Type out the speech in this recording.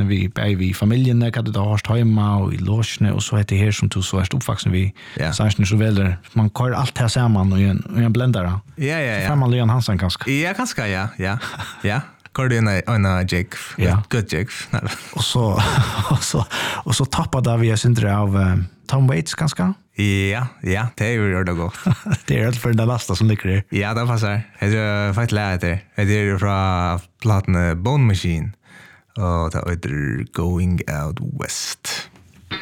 vi familjen kan du då ha hemma och i logen och så heter det här som du så är uppvuxen vi. Så är det så väl man kör allt här samman och en blendare. Ja. Fan man Leon Hansen kanske. Ja, kanske ja. Kör en Jake. Ja, good Jake. och så tappade vi oss inte av Tom Waits kanske. Ja, det är ju det gott. Det är helt för den lasta som ligger där. Ja, det passar. Det är faktiskt lätt det. Det är ju från plattan Bone Machine. Och det heter Going Out West.